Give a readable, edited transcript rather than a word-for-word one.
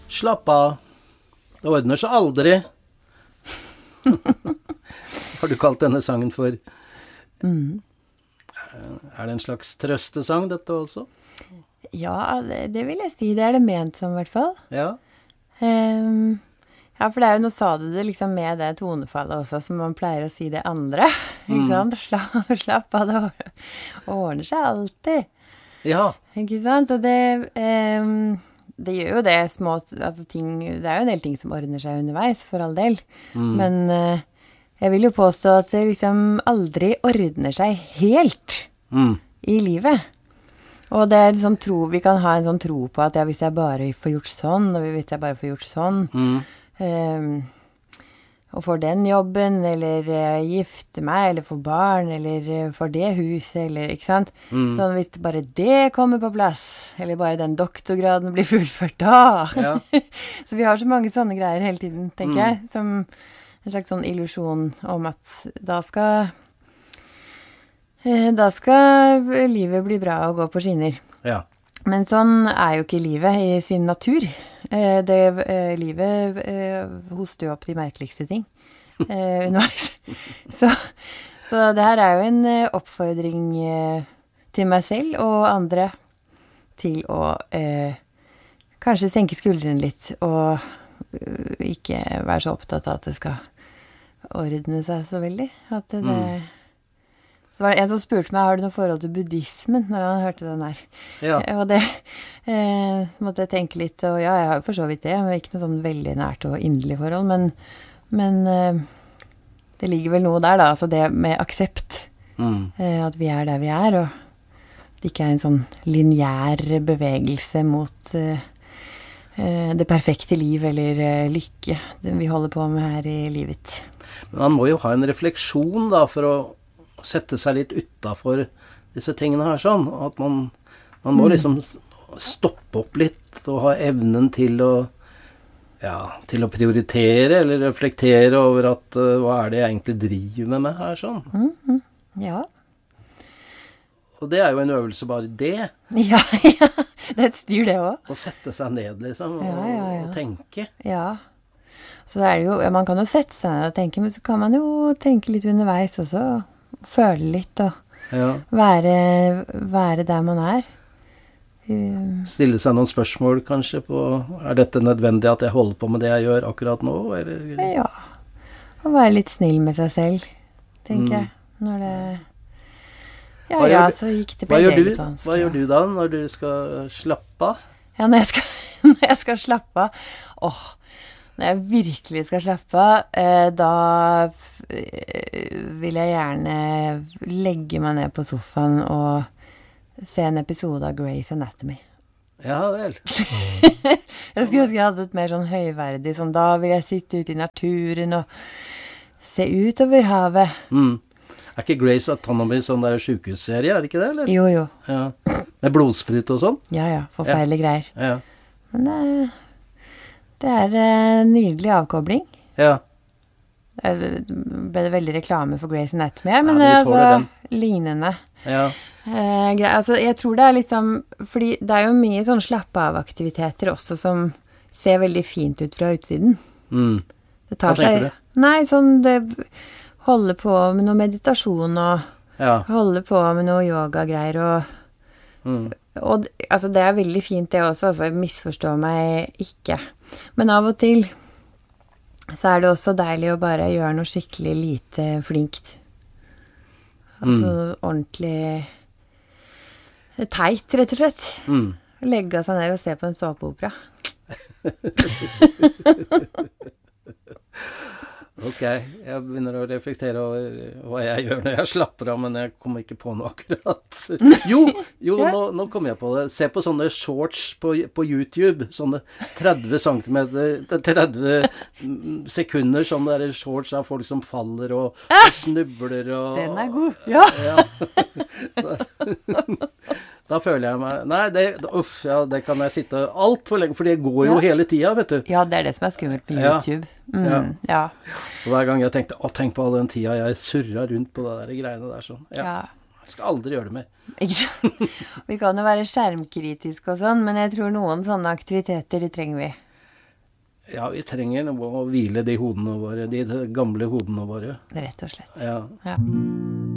Slapp av. Det ordner seg aldri. Har du kalt denne sangen for... Er det en slags trøstesang, dette også? Ja, det vil jeg si. Det er det ment som, I hvert fall. Ja. Ja, for det er jo, nå sa du det liksom med det tonefallet også, som man pleier å si det andre. Ikke sant? Slapp av, det ordner seg alltid. Ja. Ikke sant? Og det gjør jo det små, altså ting, det er jo en del ting som ordner seg underveis, for all del. Men jeg vil jo påstå at det liksom aldri ordner seg helt I livet. Og det er sånn vi kan ha en sånn tro på at ja, hvis jeg bare får gjort sånn, og hvis jeg bare får gjort sånn, og får den jobben, eller gifte meg, eller får barn, eller får det huset, eller, ikke sant? Så hvis bare det kommer på plass, eller bare den doktorgraden blir fullført da. Ja. Så vi har så mange sånne greier hele tiden, tenker jeg, som en slags sånn illusion om at da skal livet bli bra og gå på skinner. Ja. Men sånn jo ikke livet I sin natur. Livet hoster jo opp de merkeligste ting underveis. Så det her jo en oppfordring til meg selv og andre til å kanskje senke skuldrene litt og ikke være så opptatt av at det skal ordne seg så veldig. At det... Så var det en som spurte meg, har du noe forhold til buddhismen, når han hørte den her? Ja. Og det, så måtte jeg tenke litt, og ja, jeg har jo for så vidt det, men ikke noe sånn veldig nært og inderlig forhold, men det ligger vel noe der da, altså det med aksept, at vi der vi og det ikke en sånn lineær bevegelse mot det perfekte liv eller lykke vi holder på med her I livet. Men man må jo ha en refleksjon da, for å sette seg litt utenfor disse tingene her sånn, at man må liksom stoppe opp litt og ha evnen til å prioritere eller reflektere over at hva det jeg egentlig driver med her sånn. Ja. Og det jo en øvelse bare det. Ja, det et styr det også. Å sette seg ned liksom og tenke. Ja. Så det jo, man kan jo sette seg ned og tenke, men så kan man jo tenke litt underveis også, føle litt og være der man Stille seg noen spørsmål kanskje på, dette nødvendig at jeg holder på med det jeg gjør akkurat nå? Eller? Ja, og være litt snill med seg selv, tenker jeg. Når det... så gikk det på eget vanskelig. Hva gjør du da når du skal slappe av? Ja, når jeg skal slappe av, når jeg virkelig skal slappe av, da vil jeg gjerne legge meg ned på sofaen og se en episode av Grey's Anatomy. Ja vel. Jeg skulle ønske jeg hadde et mer sånn høyverdig, sånn da vil jeg sitte ute I naturen og se ut over havet. Ikke Grey's Anatomy sånn der sykehusserie, det ikke det, eller? Jo. Ja. Med blodsprut og sånn? Ja, forferdelige greier. Ja. Men det nydelig avkobling. Ja. Ble det veldig reklame for Grey's Anatomy her, men altså lignende. Ja. Altså, jeg tror det liksom, fordi det jo mye sånn slappe av aktiviteter også som ser veldig fint ut fra utsiden. Det tar Hva tenker du? Nei, sånn det holder på med noe meditasjon og holder på med noe yoga-greier og altså det veldig fint det også, altså misforstå meg ikke. Men av og til så det også deilig å bare gjøre noe skikkelig lite flinkt. Altså ordentlig teit, rett og slett. Legge seg ned og se på en såpeopera. Ok, jeg begynner å reflektere over hva jeg gjør når jeg slapper av, men jeg kommer ikke på noe akkurat. Jo, nå kommer jeg på det. Se på sånne shorts på YouTube, sånne 30 sekunder, sånne der shorts av folk som faller og snubler. Den god, ja. Da føler jeg meg... Nei, det kan jeg sitte alt for lenge, for det går jo hele tiden, vet du. Ja, det det som skummelt på YouTube. Ja. Og hver gang jeg tenkte, tenk på all den tiden jeg surret rundt på det der greiene der sånn. Ja. Jeg skal aldri gjøre det mer. Ikke sant? Vi kan jo være skjermkritiske og sånn, men jeg tror noen sånne aktiviteter, de trenger vi. Ja, vi trenger noe å hvile de hodene våre, de gamle hodene våre. Rett og slett. Ja. Ja.